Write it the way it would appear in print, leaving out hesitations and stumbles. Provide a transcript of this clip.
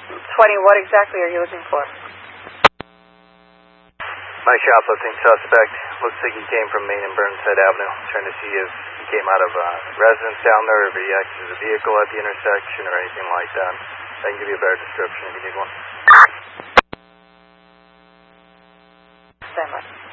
What exactly are you looking for? My shoplifting suspect. Looks like he came from Main and Burnside Avenue. Trying to see if he came out of a residence down there, or if he exited a vehicle at the intersection or anything like that. I can give you a better description if you need one. Stand by.